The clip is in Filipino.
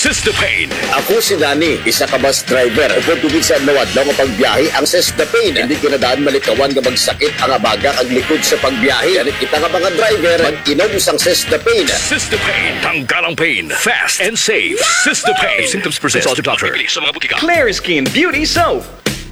Sistapain. Ako si Nani, isa ka bus driver. Upod tubig sa nawadlaw nga pagbiyahe ang Sistapain. Hindi kinadaan malikawan nga magsakit ang abaga ang likod sa pagbiyahe. Ganit kita nga mga driver, mag-inom sang Sistapain. Sistapain. Tanggalang pain. Fast and safe. Sistapain. Symptoms persist. Consult your doctor. Sa mga butika. Clear Skin Beauty Soap.